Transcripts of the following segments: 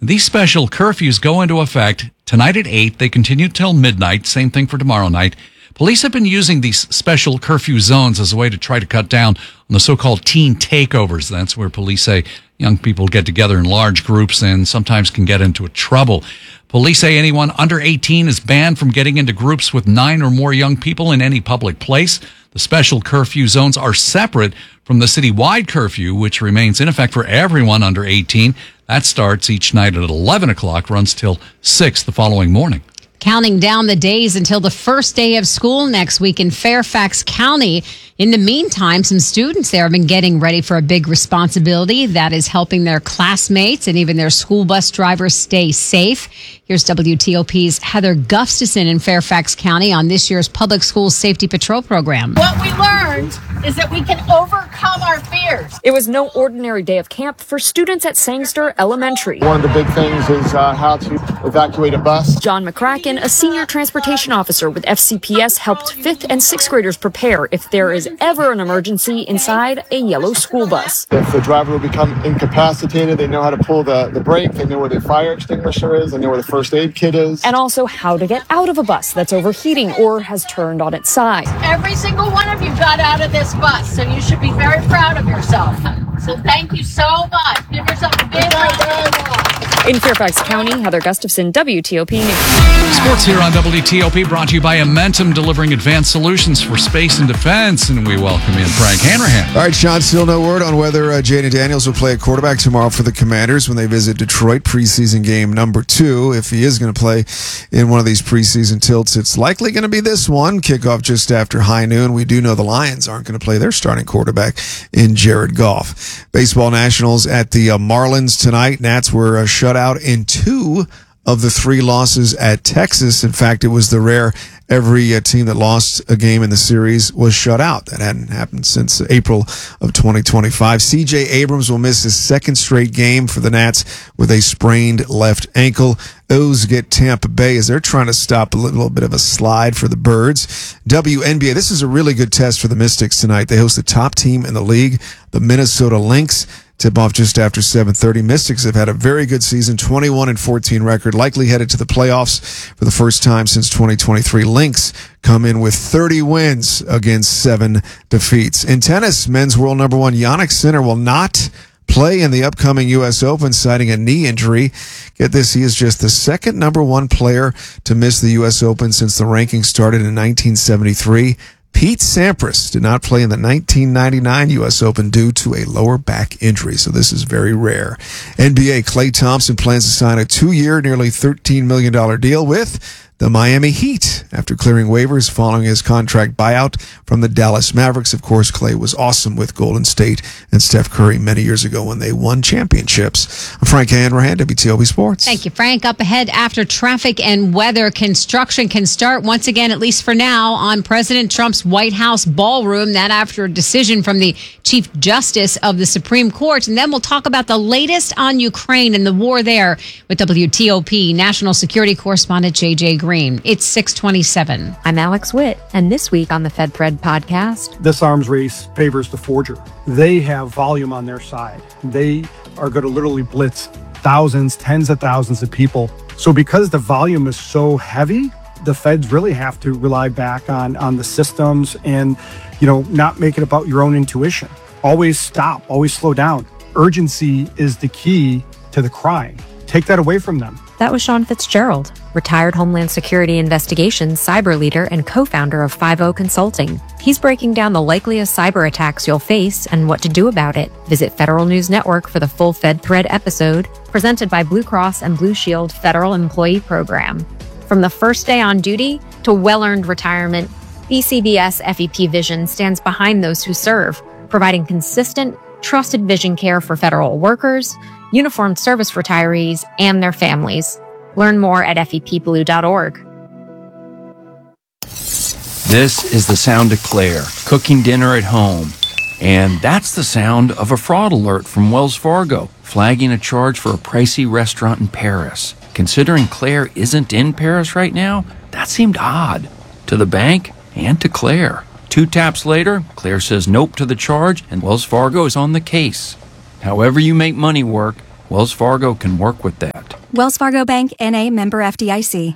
These special curfews go into effect tonight at 8. They continue till midnight. Same thing for tomorrow night. Police have been using these special curfew zones as a way to try to cut down on the so-called teen takeovers. That's where police say young people get together in large groups and sometimes can get into trouble. Police say anyone under 18 is banned from getting into groups with 9 or more young people in any public place. The special curfew zones are separate from the citywide curfew, which remains in effect for everyone under 18. That starts each night at 11 o'clock, runs till 6 the following morning. Counting down the days until the first day of school next week in Fairfax County. In the meantime, some students there have been getting ready for a big responsibility that is helping their classmates and even their school bus drivers stay safe. Here's WTOP's Heather Gustafson in Fairfax County on this year's Public Schools Safety Patrol program. What we learned is that we can overcome our fears. It was no ordinary day of camp for students at Sangster Elementary. One of the big things is how to evacuate a bus. John McCracken, a senior transportation officer with FCPS, helped 5th and 6th graders prepare if there is ever an emergency inside a yellow school bus. If the driver will become incapacitated, they know how to pull the brake, they know where the fire extinguisher is, they know where the first aid kit is. And also how to get out of a bus that's overheating or has turned on its side. Every single one of you got out of this bus, so you should be very proud of yourself. So thank you so much. Give yourself a big round of applause. In Fairfax County, Heather Gustafson, WTOP News. Sports here on WTOP, brought to you by Amentum, delivering advanced solutions for space and defense. And we welcome in Frank Hanrahan. All right, Sean, still no word on whether Jaden Daniels will play at quarterback tomorrow for the Commanders when they visit Detroit, preseason game number 2. If he is going to play in one of these preseason tilts, it's likely going to be this one. Kickoff just after high noon. We do know the Lions aren't going to play their starting quarterback in Jared Goff. Baseball Nationals at the Marlins tonight. Nats were shut out in 2 of the 3 losses at Texas. In fact, it was the rare every team that lost a game in the series was shut out. That hadn't happened since April of 2025. C.J. Abrams will miss his 2nd straight game for the Nats with a sprained left ankle. O's get Tampa Bay as they're trying to stop a little bit of a slide for the Birds. WNBA, this is a really good test for the Mystics tonight. They host the top team in the league, the Minnesota Lynx. Tip off just after 7:30. Mystics have had a very good season, 21-14 record, likely headed to the playoffs for the first time since 2023. Lynx come in with 30 wins against 7 defeats. In tennis, men's world number 1 Jannik Sinner will not play in the upcoming U.S. Open, citing a knee injury. Get this, he is just the 2nd number 1 player to miss the U.S. Open since the ranking started in 1973. Pete Sampras did not play in the 1999 U.S. Open due to a lower back injury, so this is very rare. NBA, Klay Thompson plans to sign a 2-year, nearly $13 million deal with the Miami Heat after clearing waivers following his contract buyout from the Dallas Mavericks. Of course, Klay was awesome with Golden State and Steph Curry many years ago when they won championships. I'm Frank Hanrahan, WTOP Sports. Thank you, Frank. Up ahead after traffic and weather, construction can start once again, at least for now, on President Trump's White House ballroom. That after a decision from the Chief Justice of the Supreme Court. And then we'll talk about the latest on Ukraine and the war there with WTOP National Security Correspondent J.J. Green. It's 6:27. I'm Alex Witt, and this week on the FedPred podcast. This arms race favors the forger. They have volume on their side. They are going to literally blitz thousands, tens of thousands of people. So because the volume is so heavy, the feds really have to rely back on the systems and, not make it about your own intuition. Always stop, always slow down. Urgency is the key to the crime. Take that away from them. That was Sean Fitzgerald, retired Homeland Security Investigations cyber leader and co-founder of 5.0 Consulting. He's breaking down the likeliest cyber attacks you'll face and what to do about it. Visit Federal News Network for the full FedThread episode, presented by Blue Cross and Blue Shield Federal Employee Program. From the first day on duty to well-earned retirement, BCBS FEP Vision stands behind those who serve, providing consistent, trusted vision care for federal workers, uniformed service retirees, and their families. Learn more at fepblue.org. This is the sound of Claire, cooking dinner at home. And that's the sound of a fraud alert from Wells Fargo, flagging a charge for a pricey restaurant in Paris. Considering Claire isn't in Paris right now, that seemed odd. To the bank and to Claire. 2 taps later, Claire says nope to the charge, and Wells Fargo is on the case. However you make money work, Wells Fargo can work with that. Wells Fargo Bank, N.A., member FDIC.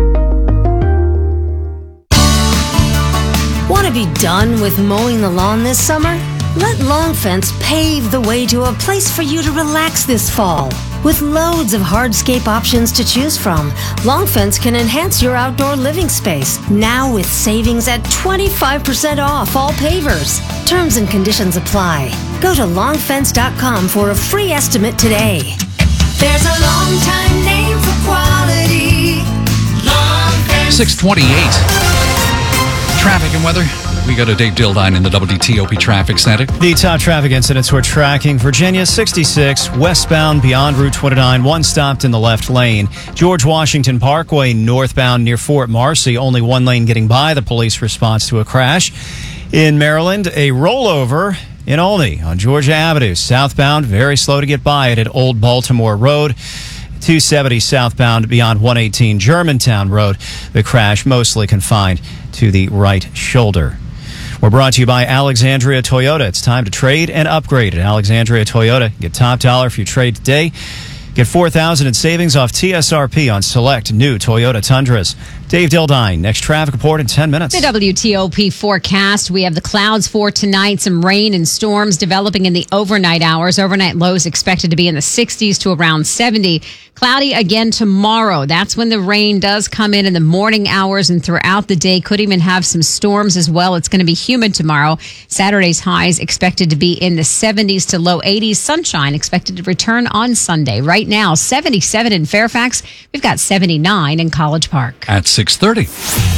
Want to be done with mowing the lawn this summer? Let Long Fence pave the way to a place for you to relax this fall. With loads of hardscape options to choose from, Long Fence can enhance your outdoor living space, now with savings at 25% off all pavers. Terms and conditions apply. Go to longfence.com for a free estimate today. There's a long time name for quality. Long Fence. 628. Traffic and weather. We go to Dave Dildine in the WTOP Traffic Center. The top traffic incidents we're tracking: Virginia 66 westbound beyond Route 29, one stopped in the left lane. George Washington Parkway northbound near Fort Marcy, only one lane getting by. The police response to a crash. In Maryland, a rollover in Olney on Georgia Avenue, southbound, very slow to get by it at Old Baltimore Road. 270 southbound beyond 118 Germantown Road. The crash mostly confined to the right shoulder. We're brought to you by Alexandria Toyota. It's time to trade and upgrade at Alexandria Toyota. Get top dollar if you trade today. Get $4,000 in savings off TSRP on select new Toyota Tundras. Dave Dildine, next traffic report in 10 minutes. The WTOP forecast. We have the clouds for tonight, some rain and storms developing in the overnight hours. Overnight lows expected to be in the 60s to around 70. Cloudy again tomorrow. That's when the rain does come in the morning hours and throughout the day. Could even have some storms as well. It's going to be humid tomorrow. Saturday's highs expected to be in the 70s to low 80s. Sunshine expected to return on Sunday. Right now, 77 in Fairfax. We've got 79 in College Park. At 6:30.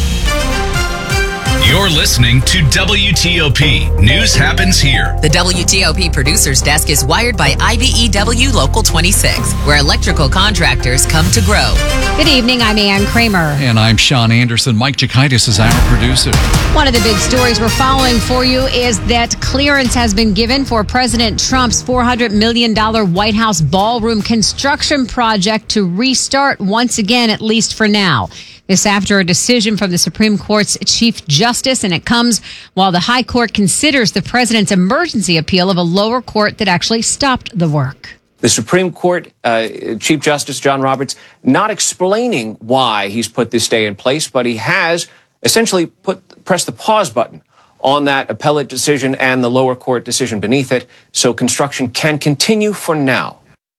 You're listening to WTOP. News happens here. The WTOP producer's desk is wired by IBEW Local 26, where electrical contractors come to grow. Good evening, I'm Ann Kramer. And I'm Sean Anderson. Mike Jakaitis is our producer. One of the big stories we're following for you is that clearance has been given for President Trump's $400 million White House ballroom construction project to restart once again, at least for now. This after a decision from the Supreme Court's Chief Justice, and it comes while the High Court considers the president's emergency appeal of a lower court that actually stopped the work. The Supreme Court Chief Justice John Roberts not explaining why he's put this stay in place, but he has essentially pressed the pause button on that appellate decision and the lower court decision beneath it, so construction can continue for now.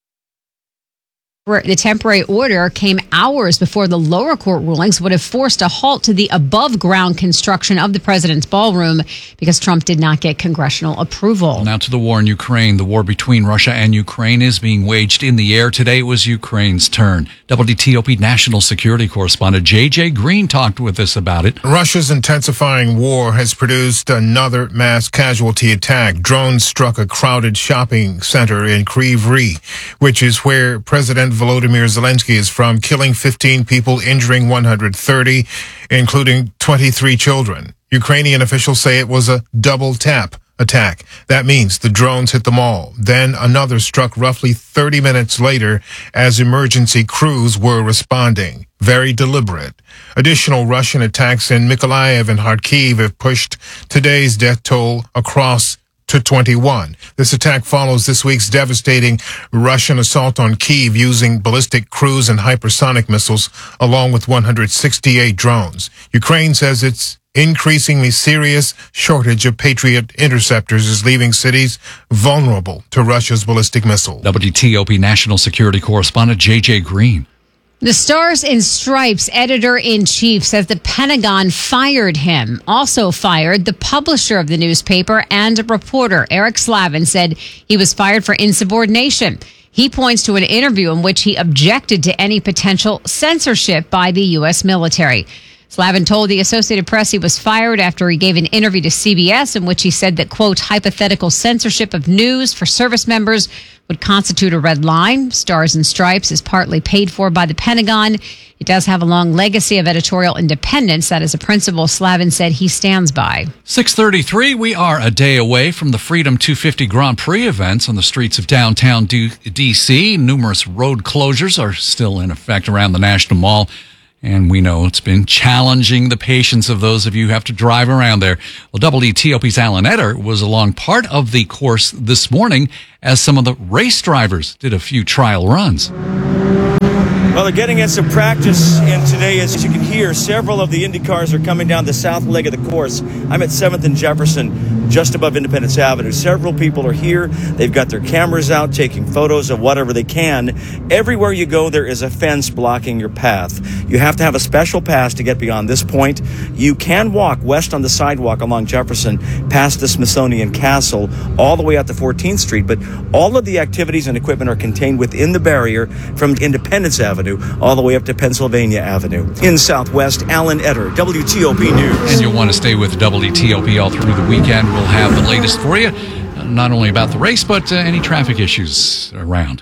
The temporary order came hours before the lower court rulings would have forced a halt to the above-ground construction of the president's ballroom because Trump did not get congressional approval. Now to the war in Ukraine. The war between Russia and Ukraine is being waged in the air. Today it was Ukraine's turn. WTOP national security correspondent J.J. Green talked with us about it. Russia's intensifying war has produced another mass casualty attack. Drones struck a crowded shopping center in Kryvyi, which is where President Volodymyr Zelensky is from, killing 15 people, injuring 130, including 23 children. Ukrainian officials say it was a double tap attack. That means the drones hit the mall. Then another struck roughly 30 minutes later as emergency crews were responding. Very deliberate. Additional Russian attacks in Mykolaiv and Kharkiv have pushed today's death toll across to 21. This attack follows this week's devastating Russian assault on Kyiv using ballistic cruise and hypersonic missiles, along with 168 drones. Ukraine says its increasingly serious shortage of Patriot interceptors is leaving cities vulnerable to Russia's ballistic missiles. WTOP national security correspondent J.J. Green. The Stars and Stripes editor-in-chief says the Pentagon fired him. Also fired the publisher of the newspaper and a reporter. Eric Slavin said he was fired for insubordination. He points to an interview in which he objected to any potential censorship by the U.S. military. Slavin told the Associated Press he was fired after he gave an interview to CBS in which he said that, quote, hypothetical censorship of news for service members would constitute a red line. Stars and Stripes is partly paid for by the Pentagon. It does have a long legacy of editorial independence. That is a principle Slavin said he stands by. 6:33, we are a day away from the Freedom 250 Grand Prix events on the streets of downtown D.C. Numerous road closures are still in effect around the National Mall. And we know it's been challenging the patience of those of you who have to drive around there. Well, WTOP's Alan Etter was along part of the course this morning as some of the race drivers did a few trial runs. Well, they're getting in some practice in today. As you can hear, several of the Indy cars are coming down the south leg of the course. I'm at 7th and Jefferson, just above Independence Avenue. Several people are here. They've got their cameras out, taking photos of whatever they can. Everywhere you go, there is a fence blocking your path. You have to have a special pass to get beyond this point. You can walk west on the sidewalk along Jefferson, past the Smithsonian Castle, all the way out to 14th Street. But all of the activities and equipment are contained within the barrier from Independence Avenue all the way up to Pennsylvania Avenue. In Southwest, Alan Etter, WTOP News. And you'll want to stay with WTOP all through the weekend. We'll have the latest for you, not only about the race, but any traffic issues around.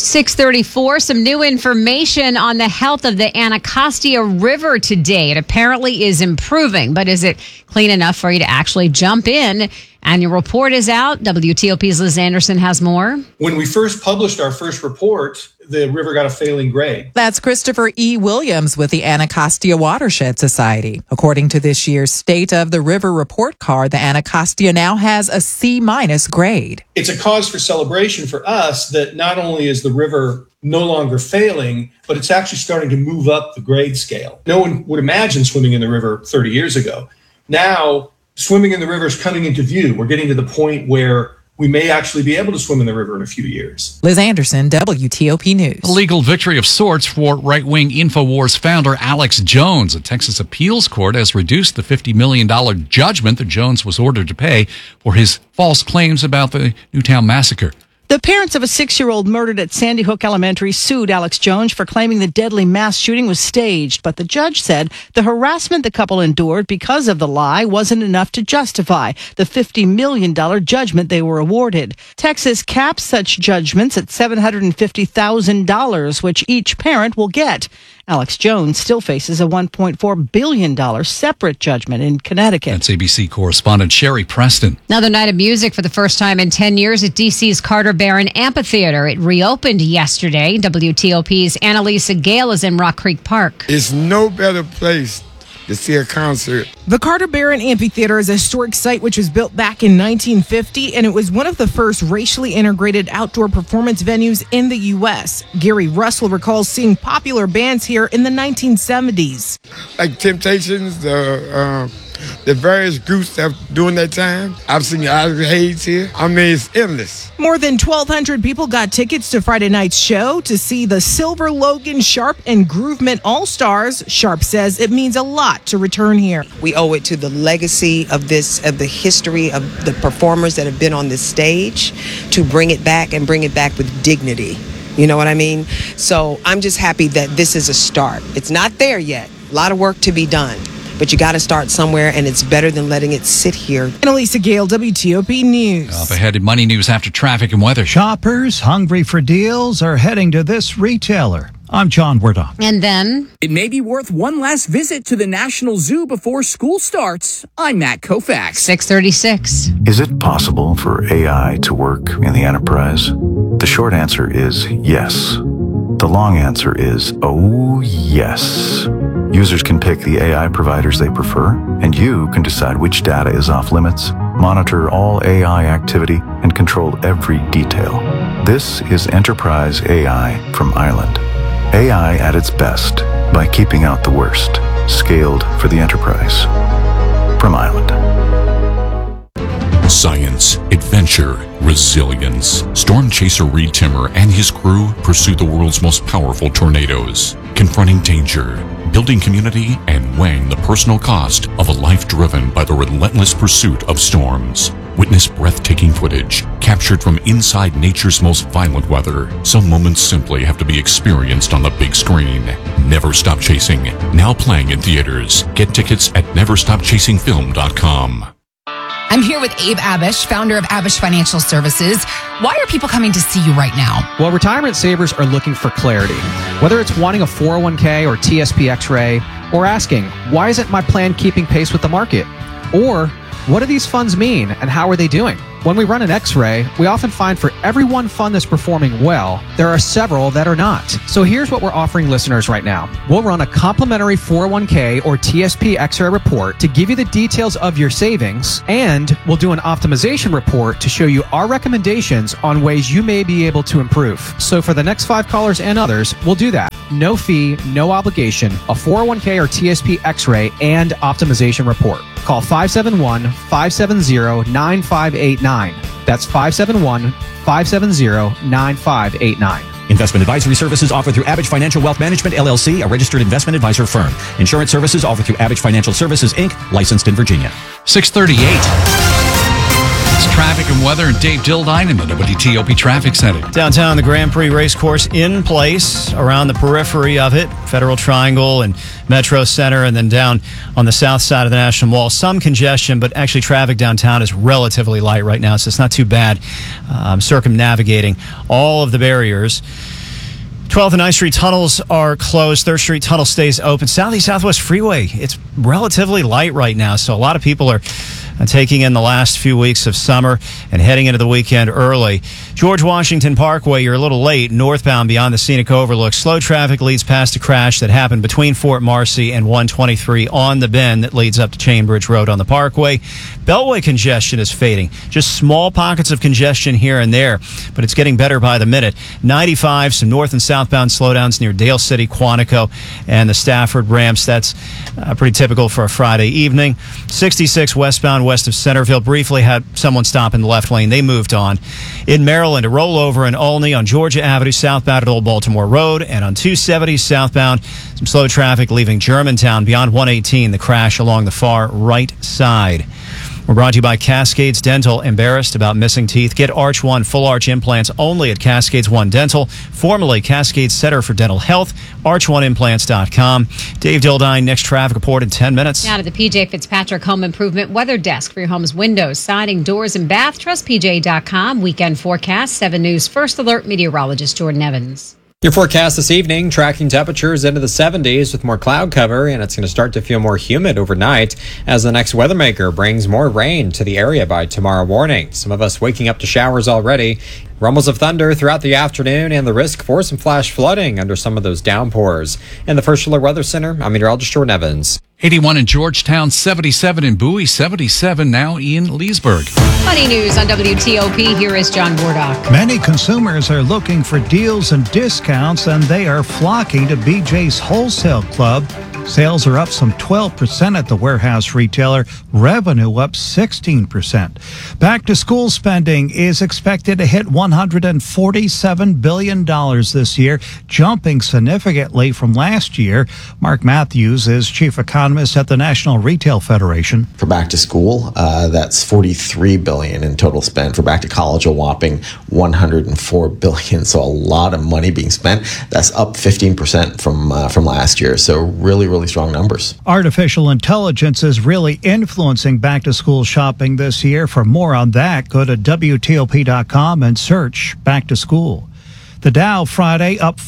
6:34, some new information on the health of the Anacostia River today. It apparently is improving, but is it clean enough for you to actually jump in? And your report is out. WTOP's Liz Anderson has more. When we first published our first report, the river got a failing grade. That's Christopher E. Williams with the Anacostia Watershed Society. According to this year's State of the River report card, the Anacostia now has a C- grade. It's a cause for celebration for us that not only is the river no longer failing, but it's actually starting to move up the grade scale. No one would imagine swimming in the river 30 years ago. Now, swimming in the river is coming into view. We're getting to the point where we may actually be able to swim in the river in a few years. Liz Anderson, WTOP News. A legal victory of sorts for right-wing InfoWars founder Alex Jones. A Texas appeals court has reduced the $50 million judgment that Jones was ordered to pay for his false claims about the Newtown massacre. The parents of a 6-year-old murdered at Sandy Hook Elementary sued Alex Jones for claiming the deadly mass shooting was staged, but the judge said the harassment the couple endured because of the lie wasn't enough to justify the $50 million judgment they were awarded. Texas caps such judgments at $750,000, which each parent will get. Alex Jones still faces a $1.4 billion separate judgment in Connecticut. That's ABC correspondent Sherry Preston. Another night of music for the first time in 10 years at D.C.'s Carter Barron Amphitheater. It reopened yesterday. WTOP's Annalisa Gale is in Rock Creek Park. It's no better place to see a concert. The Carter Barron Amphitheater is a historic site which was built back in 1950, and it was one of the first racially integrated outdoor performance venues in the U.S. Gary Russell recalls seeing popular bands here in the 1970s. Like Temptations, the various groups that during that time. I've seen Isaac Hayes here. I mean, it's endless. More than 1,200 people got tickets to Friday night's show to see the Silver Logan, Sharp, and Groovement All-Stars. Sharp says it means a lot to return here. We owe it to the legacy of the history of the performers that have been on this stage to bring it back and bring it back with dignity. You know what I mean? So I'm just happy that this is a start. It's not there yet. A lot of work to be done. But you got to start somewhere, and it's better than letting it sit here. Annalisa Gale, WTOP News. Up ahead in Money News after traffic and weather. Shoppers hungry for deals are heading to this retailer. I'm John Wardock. And then it may be worth one last visit to the National Zoo before school starts. I'm Matt Koufax. 6:36. Is it possible for AI to work in the enterprise? The short answer is yes. The long answer is, oh, yes. Users can pick the AI providers they prefer, and you can decide which data is off limits, monitor all AI activity, and control every detail. This is Enterprise AI from Island. AI at its best by keeping out the worst. Scaled for the enterprise. From Island. Science, adventure, resilience. Storm chaser Reed Timmer and his crew pursue the world's most powerful tornadoes, confronting danger, building community, and weighing the personal cost of a life driven by the relentless pursuit of storms. Witness breathtaking footage captured from inside nature's most violent weather. Some moments simply have to be experienced on the big screen. Never Stop Chasing, now playing in theaters. Get tickets at neverstopchasingfilm.com. I'm here with Abe Abish, founder of Abish Financial Services. Why are people coming to see you right now? Well, retirement savers are looking for clarity. Whether it's wanting a 401k or TSP X-ray, or asking, why isn't my plan keeping pace with the market? Or What do these funds mean, and how are they doing? When we run an X-ray, we often find for every one fund that's performing well, there are several that are not. So here's what we're offering listeners right now. We'll run a complimentary 401k or TSP X-ray report to give you the details of your savings, and we'll do an optimization report to show you our recommendations on ways you may be able to improve. So for the next 5 callers and others, we'll do that. No fee, no obligation, a 401k or TSP X-ray and optimization report. Call 571-570-9589. That's 571-570-9589. Investment advisory services offered through Abbott Financial Wealth Management, LLC, a registered investment advisor firm. Insurance services offered through Abbott Financial Services, Inc., licensed in Virginia. 638. It's traffic and weather, and Dave Dildine in the WTOP Traffic Center. Downtown, the Grand Prix Racecourse in place around the periphery of it, Federal Triangle and Metro Center, and then down on the south side of the National Mall. Some congestion, but actually traffic downtown is relatively light right now, so it's not too bad. Circumnavigating all of the barriers. 12th and 9th Street tunnels are closed. 3rd Street tunnel stays open. Southeast Southwest Freeway, it's relatively light right now, so a lot of people are taking in the last few weeks of summer and heading into the weekend early. George Washington Parkway, you're a little late. Northbound beyond the scenic overlook. Slow traffic leads past a crash that happened between Fort Marcy and 123 on the bend that leads up to Chainbridge Road on the Parkway. Beltway congestion is fading. Just small pockets of congestion here and there, but it's getting better by the minute. 95, some north and southbound slowdowns near Dale City, Quantico, and the Stafford ramps. That's pretty typical for a Friday evening. 66 westbound west of Centerville. Briefly had someone stop in the left lane. They moved on. In Maryland, a rollover in Olney on Georgia Avenue southbound at Old Baltimore Road, and on 270 southbound, some slow traffic leaving Germantown beyond 118, the crash along the far right side. We're brought to you by Cascades Dental. Embarrassed about missing teeth? Get Arch One full arch implants only at Cascades One Dental, formerly Cascades Center for Dental Health, arch1implants.com. Dave Dildine, next traffic report in 10 minutes. Now to the PJ Fitzpatrick Home Improvement Weather Desk for your home's windows, siding, doors, and bath. TrustPJ.com. Weekend forecast. 7 News First Alert meteorologist Jordan Evans. Your forecast this evening, tracking temperatures into the 70s with more cloud cover, and it's going to start to feel more humid overnight as the next weather maker brings more rain to the area by tomorrow morning. Some of us waking up to showers already. Rumbles of thunder throughout the afternoon and the risk for some flash flooding under some of those downpours. In the First Alert Weather Center, I'm meteorologist Jordan Evans. 81 in Georgetown, 77 in Bowie, 77 now in Leesburg. Funny news on WTOP. Here is John Wardock. Many consumers are looking for deals and discounts, and they are flocking to BJ's Wholesale Club. Sales are up some 12% at the warehouse retailer, revenue up 16%. Back to school spending is expected to hit $147 billion this year, jumping significantly from last year. Mark Matthews is chief economist at the National Retail Federation. For back to school, that's $43 billion in total spend. For back to college, a whopping $104 billion. So a lot of money being spent. That's up 15% from last year. So really strong numbers. Artificial intelligence is really influencing back-to-school shopping this year. For more on that, go to WTOP.com and search Back to School. The Dow Friday up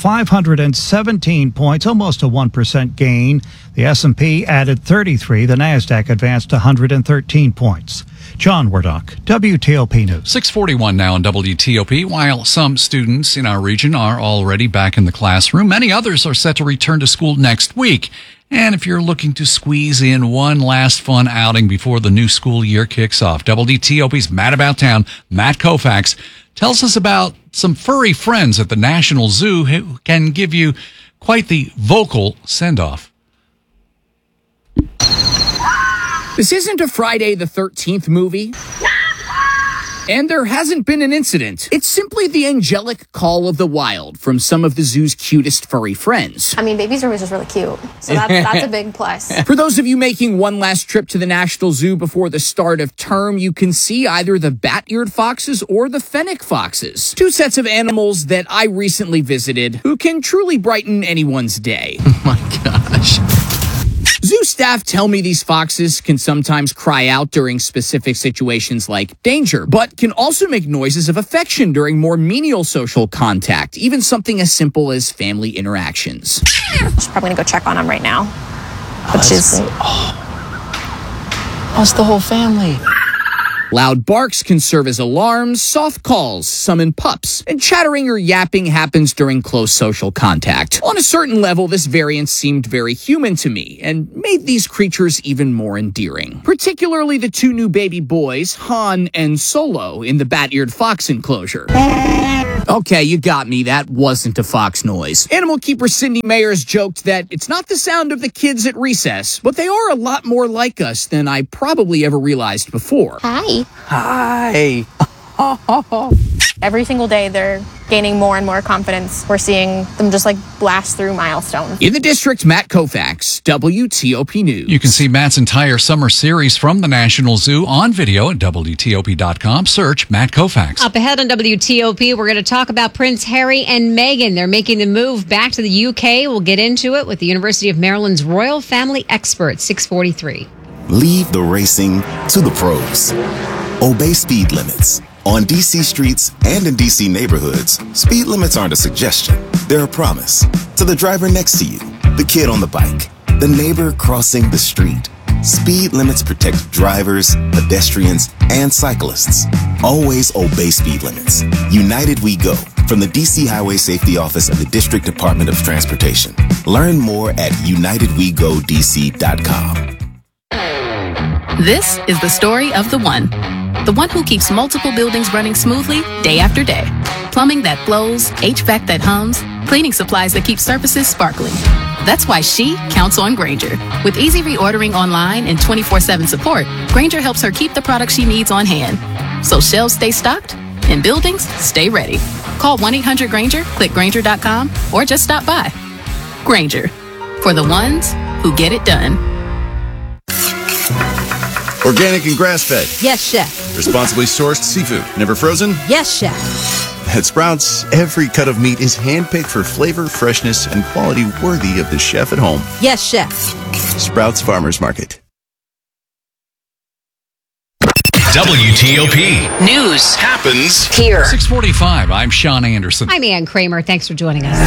517 points, almost a 1% gain. The S&P added 33. The Nasdaq advanced 113 points. John Wardock, WTOP News. 6:41 now on WTOP. While some students in our region are already back in the classroom, many others are set to return to school next week. And if you're looking to squeeze in one last fun outing before the new school year kicks off, WTOP's Mad About Town, Matt Koufax, tells us about some furry friends at the National Zoo who can give you quite the vocal send-off. This isn't a Friday the 13th movie. And there hasn't been an incident. It's simply the angelic call of the wild from some of the zoo's cutest furry friends. I mean, Baby's room is just really cute. So that's a big plus. For those of you making one last trip to the National Zoo before the start of term, you can see either the bat-eared foxes or the fennec foxes. 2 sets of animals that I recently visited who can truly brighten anyone's day. Oh my gosh. Zoo staff tell me these foxes can sometimes cry out during specific situations like danger, but can also make noises of affection during more menial social contact, even something as simple as family interactions. She's probably gonna go check on him right now. But she's... lost the whole family. Loud barks can serve as alarms, soft calls summon pups, and chattering or yapping happens during close social contact. On a certain level, this variant seemed very human to me and made these creatures even more endearing. Particularly the two new baby boys, Han and Solo, in the bat-eared fox enclosure. Okay, you got me. That wasn't a fox noise. Animal keeper Cindy Mayers joked that it's not the sound of the kids at recess, but they are a lot more like us than I probably ever realized before. Hi. Hi. Every single day, they're gaining more and more confidence. We're seeing them just blast through milestones. In the district, Matt Koufax, WTOP News. You can see Matt's entire summer series from the National Zoo on video at WTOP.com. Search Matt Koufax. Up ahead on WTOP, we're going to talk about Prince Harry and Meghan. They're making the move back to the UK. We'll get into it with the University of Maryland's royal family expert, 643. Leave the racing to the pros. Obey speed limits. On DC streets and in DC neighborhoods, speed limits aren't a suggestion. They're a promise. To the driver next to you, the kid on the bike, the neighbor crossing the street. Speed limits protect drivers, pedestrians, and cyclists. Always obey speed limits. United We Go, from the DC Highway Safety Office of the District Department of Transportation. Learn more at unitedwegodc.com. This is the story of the one who keeps multiple buildings running smoothly day after day. Plumbing that flows, HVAC that hums, cleaning supplies that keep surfaces sparkling. That's why she counts on Grainger. With easy reordering online and 24/7 support, Grainger helps her keep the products she needs on hand. So shelves stay stocked and buildings stay ready. Call 1-800-GRAINGER, click Grainger.com, or just stop by. Grainger, for the ones who get it done. Organic and grass-fed. Yes, chef. Responsibly sourced seafood. Never frozen? Yes, chef. At Sprouts, every cut of meat is handpicked for flavor, freshness, and quality worthy of the chef at home. Yes, chef. Sprouts Farmers Market. WTOP. News happens here. 645. I'm Sean Anderson. I'm Ann Kramer. Thanks for joining us.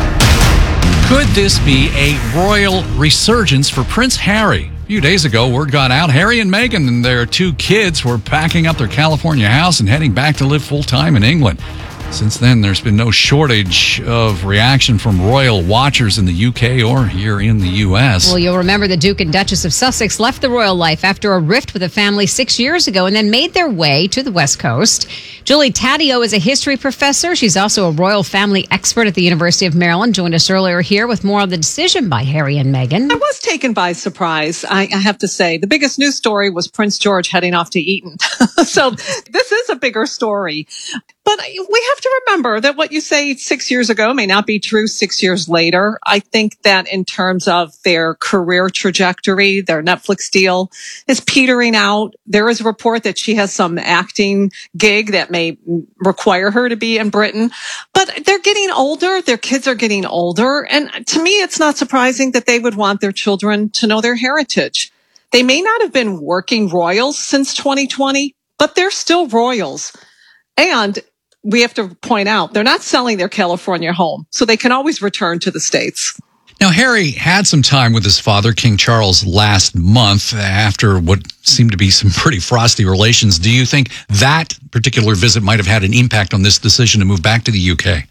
Could this be a royal resurgence for Prince Harry? A few days ago, word got out Harry and Meghan and their two kids were packing up their California house and heading back to live full-time in England. Since then, there's been no shortage of reaction from royal watchers in the UK or here in the U.S. Well, you'll remember the Duke and Duchess of Sussex left the royal life after a rift with the family 6 years ago and then made their way to the West Coast. Julie Taddeo is a history professor. She's also a royal family expert at the University of Maryland. Joined us earlier here with more on the decision by Harry and Meghan. I was taken by surprise, I have to say. The biggest news story was Prince George heading off to Eton. So this is a bigger story. But we have to remember that what you say 6 years ago may not be true 6 years later. I think that in terms of their career trajectory, their Netflix deal is petering out. There is a report that she has some acting gig that may require her to be in Britain. But they're getting older. Their kids are getting older. And to me, it's not surprising that they would want their children to know their heritage. They may not have been working royals since 2020, but they're still royals. And we have to point out, they're not selling their California home, so they can always return to the States. Now, Harry had some time with his father, King Charles, last month after what seemed to be some pretty frosty relations. Do you think that particular visit might have had an impact on this decision to move back to the UK?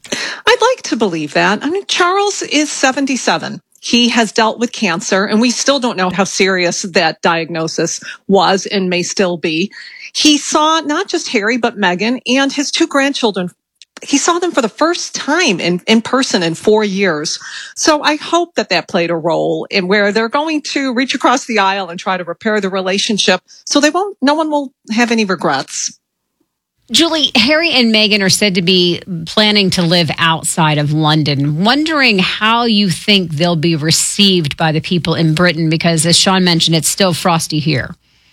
I'd like to believe that. I mean, Charles is 77. He has dealt with cancer, and we still don't know how serious that diagnosis was and may still be. He saw not just Harry, but Meghan and his two grandchildren. He saw them for the first time in person in 4 years. So I hope that played a role in where they're going to reach across the aisle and try to repair the relationship so no one will have any regrets. Julie, Harry and Meghan are said to be planning to live outside of London. Wondering how you think they'll be received by the people in Britain, because as Sean mentioned, it's still frosty here.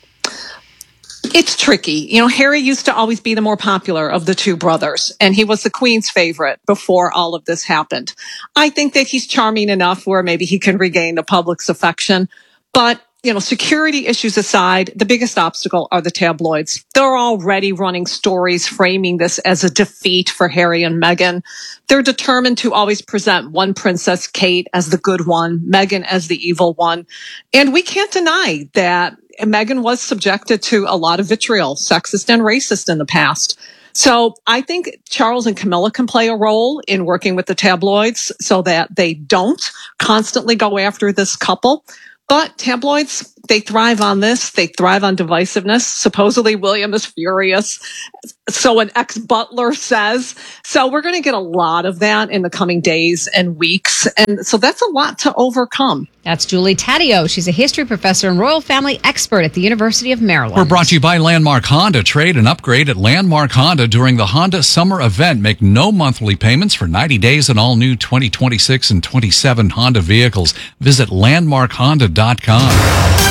It's tricky. You know, Harry used to always be the more popular of the two brothers, and he was the Queen's favorite before all of this happened. I think that he's charming enough where maybe he can regain the public's affection. But, you know, security issues aside, the biggest obstacle are the tabloids. They're already running stories framing this as a defeat for Harry and Meghan. They're determined to always present one Princess Kate as the good one, Meghan as the evil one. And we can't deny that Meghan was subjected to a lot of vitriol, sexist and racist in the past. So I think Charles and Camilla can play a role in working with the tabloids so that they don't constantly go after this couple. But tabloids, they thrive on this. They thrive on divisiveness. Supposedly William is furious. So an ex-butler says. So we're going to get a lot of that in the coming days and weeks. And so that's a lot to overcome. That's Julie Taddeo. She's a history professor and royal family expert at the University of Maryland. We're brought to you by Landmark Honda. Trade and upgrade at Landmark Honda during the Honda Summer Event. Make no monthly payments for 90 days on all new 2026 and 27 Honda vehicles. Visit landmarkhonda.com.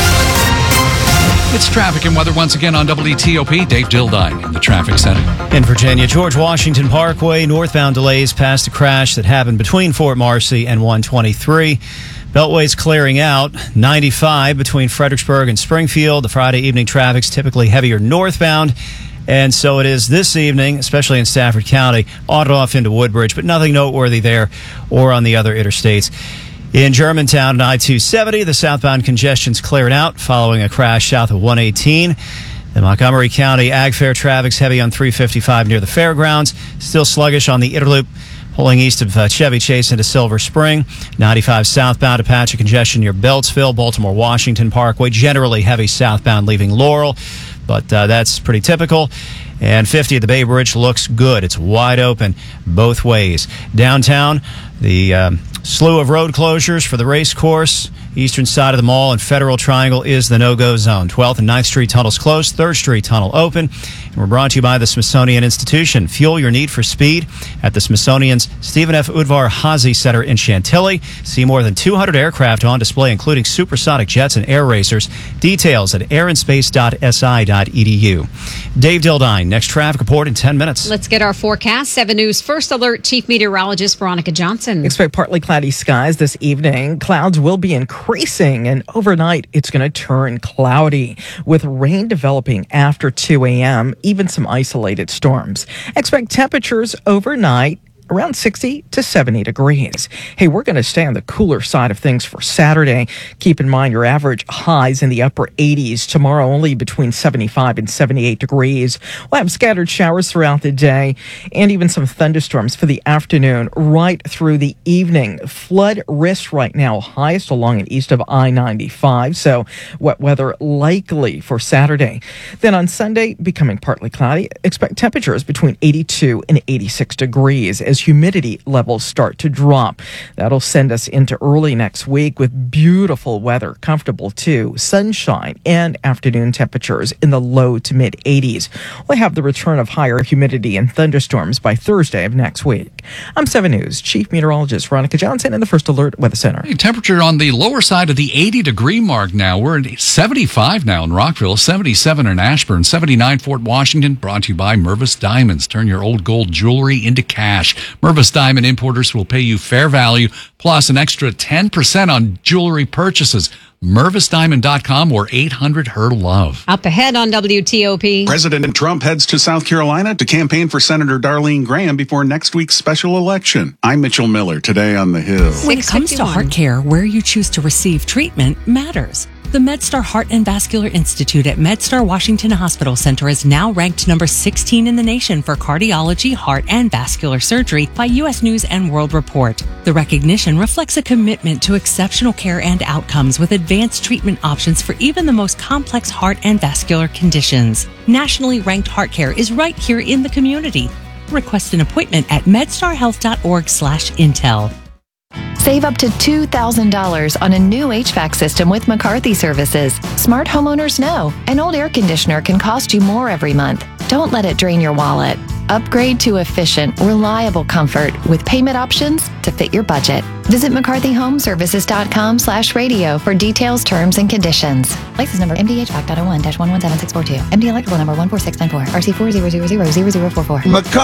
It's traffic and weather once again on WTOP. Dave Dildine in the traffic center. In Virginia, George Washington Parkway, northbound delays past a crash that happened between Fort Marcy and 123. Beltway's clearing out. 95 between Fredericksburg and Springfield. The Friday evening traffic's typically heavier northbound. And so it is this evening, especially in Stafford County, on and off into Woodbridge, but nothing noteworthy there or on the other interstates. In Germantown, I-270, the southbound congestion's cleared out following a crash south of 118. The Montgomery County Ag Fair traffic's heavy on 355 near the fairgrounds. Still sluggish on the Interloop, pulling east of Chevy Chase into Silver Spring. 95 southbound, a patch of congestion near Beltsville. Baltimore-Washington Parkway, generally heavy southbound leaving Laurel, but that's pretty typical. And 50 at the Bay Bridge looks good. It's wide open both ways. Downtown, the slew of road closures for the race course. Eastern side of the mall and Federal Triangle is the no-go zone. 12th and 9th Street tunnels closed, 3rd Street tunnel open. And we're brought to you by the Smithsonian Institution. Fuel your need for speed at the Smithsonian's Stephen F. Udvar Hazy Center in Chantilly. See more than 200 aircraft on display, including supersonic jets and air racers. Details at airandspace.si.edu. Dave Dildine, next traffic report in 10 minutes. Let's get our forecast. 7 News First Alert Chief Meteorologist Veronica Johnson. Expect partly cloudy skies this evening. Clouds will be increasing, and overnight it's going to turn cloudy with rain developing after 2 a.m., even some isolated storms. Expect temperatures overnight around 60 to 70 degrees. Hey, we're going to stay on the cooler side of things for Saturday. Keep in mind your average highs in the upper 80s. Tomorrow only between 75 and 78 degrees. We'll have scattered showers throughout the day and even some thunderstorms for the afternoon right through the evening. Flood risk right now highest along and east of I-95. So wet weather likely for Saturday. Then on Sunday, becoming partly cloudy. Expect temperatures between 82 and 86 degrees as humidity levels start to drop. That'll send us into early next week with beautiful weather, comfortable too, sunshine and afternoon temperatures in the low to mid 80s. We'll have the return of higher humidity and thunderstorms by Thursday of next week. I'm 7 News Chief Meteorologist Veronica Johnson in the First Alert Weather Center. Hey, temperature on the lower side of the 80-degree mark now. We're at 75 now in Rockville, 77 in Ashburn, 79 Fort Washington. Brought to you by Mervis Diamonds. Turn your old gold jewelry into cash. Mervis Diamond Importers will pay you fair value plus an extra 10% on jewelry purchases. MervisDiamond.com or 800-HER-LOVE. Up ahead on WTOP. President Trump heads to South Carolina to campaign for Senator Darlene Graham before next week's special election. I'm Mitchell Miller, today on The Hill. When it comes to heart care, where you choose to receive treatment matters. The MedStar Heart and Vascular Institute at MedStar Washington Hospital Center is now ranked number 16 in the nation for cardiology, heart, and vascular surgery by U.S. News and World Report. The recognition reflects a commitment to exceptional care and outcomes with advanced treatment options for even the most complex heart and vascular conditions. Nationally ranked heart care is right here in the community. Request an appointment at medstarhealth.org/intel. Save up to $2,000 on a new HVAC system with McCarthy Services. Smart homeowners know an old air conditioner can cost you more every month. Don't let it drain your wallet. Upgrade to efficient, reliable comfort with payment options to fit your budget. Visit McCarthyHomeservices.com/radio for details, terms, and conditions. License number MDHVAC.01-117642. MD electrical number 14694. RC400000044.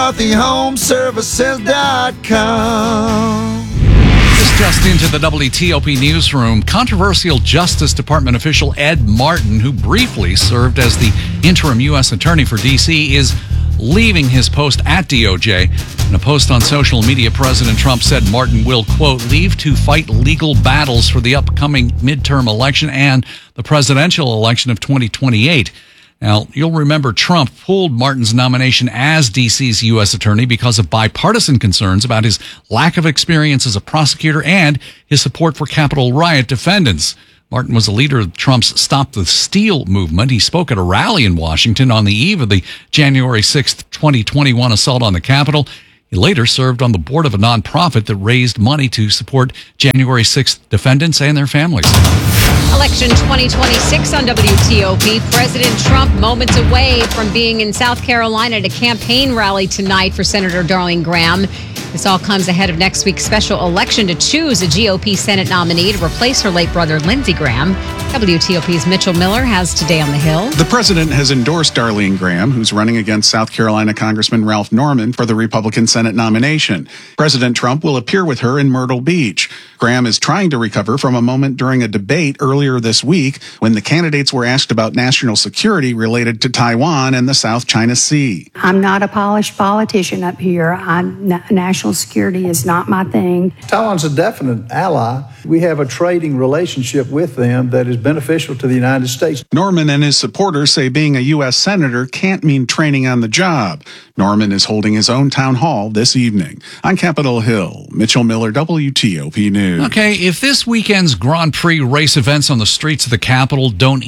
McCarthyHomeservices.com. Just into the WTOP newsroom, controversial Justice Department official Ed Martin, who briefly served as the interim U.S. attorney for D.C., is leaving his post at DOJ. In a post on social media, President Trump said Martin will, quote, leave to fight legal battles for the upcoming midterm election and the presidential election of 2028. Now, you'll remember Trump pulled Martin's nomination as D.C.'s U.S. attorney because of bipartisan concerns about his lack of experience as a prosecutor and his support for Capitol riot defendants. Martin was a leader of Trump's Stop the Steal movement. He spoke at a rally in Washington on the eve of the January 6th, 2021 assault on the Capitol. He later served on the board of a nonprofit that raised money to support January 6th defendants and their families. Election 2026 on WTOP. President Trump moments away from being in South Carolina at a campaign rally tonight for Senator Darlene Graham. This all comes ahead of next week's special election to choose a GOP Senate nominee to replace her late brother, Lindsey Graham. WTOP's Mitchell Miller has Today on the Hill. The president has endorsed Darlene Graham, who's running against South Carolina Congressman Ralph Norman for the Republican Senate nomination. President Trump will appear with her in Myrtle Beach. Graham is trying to recover from a moment during a debate earlier this week when the candidates were asked about national security related to Taiwan and the South China Sea. I'm not a polished politician up here. National security is not my thing. Taiwan's a definite ally. We have a trading relationship with them that is beneficial to the United States. Norman and his supporters say being a U.S. senator can't mean training on the job. Norman is holding his own town hall this evening. On Capitol Hill, Mitchell Miller, WTOP News. Okay, if this weekend's Grand Prix race events on the streets of the Capitol don't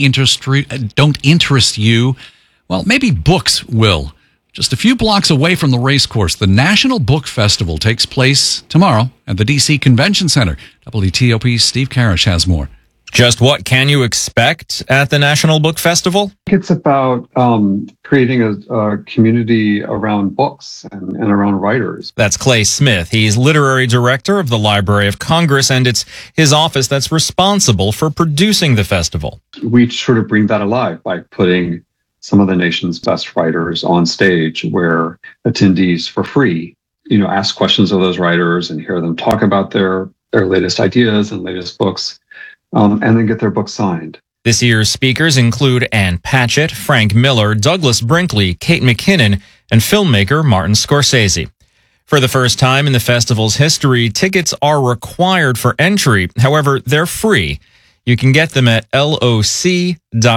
interest you, well, maybe books will. Just a few blocks away from the race course, the National Book Festival takes place tomorrow at the D.C. Convention Center. WTOP's Steve Karish has more. Just what can you expect at the National Book Festival? It's about creating a community around books and around writers. That's Clay Smith. He's literary director of the Library of Congress, and it's his office that's responsible for producing the festival. We sort of bring that alive by putting some of the nation's best writers on stage where attendees for free, ask questions of those writers and hear them talk about their latest ideas and latest books. And then get their book signed. This year's speakers include Ann Patchett, Frank Miller, Douglas Brinkley, Kate McKinnon, and filmmaker Martin Scorsese. For the first time in the festival's history, tickets are required for entry. However, they're free. You can get them at loc.gov.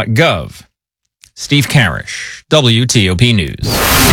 Steve Karish, WTOP News.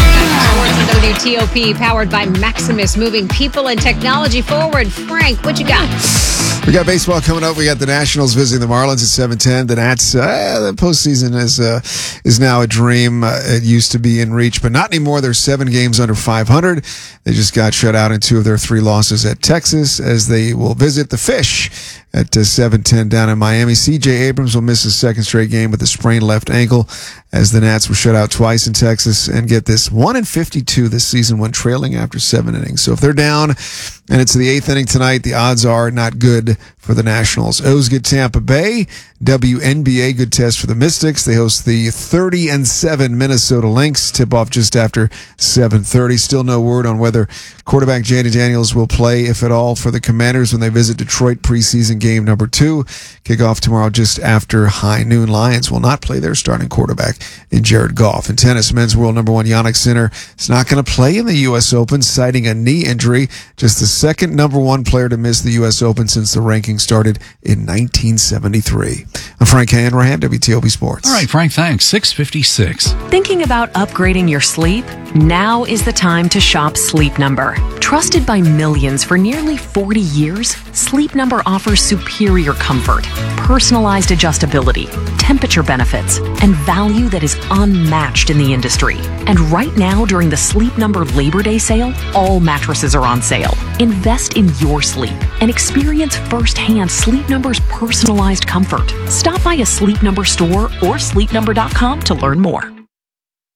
WTOP, powered by Maximus, moving people and technology forward. Frank, what you got? We got baseball coming up. We got the Nationals visiting the Marlins at 7:10. The Nats, the postseason is now a dream. It used to be in reach, but not anymore. They're 7 games under 500. They just got shut out in 2 of their 3 losses at Texas, as they will visit the Fish at 7:10 down in Miami. C.J. Abrams will miss his 2nd straight game with a sprained left ankle, as the Nats were shut out twice in Texas. And get this, 1-52 this season when trailing after 7 innings. So if they're down and it's the 8th inning tonight, the odds are not good for the Nationals. O's get Tampa Bay. WNBA, good test for the Mystics. They host the 30-7 Minnesota Lynx. Tip off just after 7:30. Still no word on whether quarterback Jayden Daniels will play, if at all, for the Commanders when they visit Detroit preseason game number 2. Kickoff tomorrow just after high noon. Lions will not play their starting quarterback in Jared Goff. In tennis, men's world number 1 Jannik Sinner is not going to play in the U.S. Open, citing a knee injury. Just the second number 1 player to miss the U.S. Open since the ranking started in 1973. I'm Frank Hanrahan, WTOP Sports. All right, Frank, thanks. 6:56. Thinking about upgrading your sleep? Now is the time to shop Sleep Number. Trusted by millions for nearly 40 years, Sleep Number offers superior comfort, personalized adjustability, temperature benefits, and value that is unmatched in the industry. And right now, during the Sleep Number Labor Day sale, all mattresses are on sale. Invest in your sleep and experience firsthand Sleep Number's personalized comfort. Stop by a Sleep Number store or sleepnumber.com to learn more.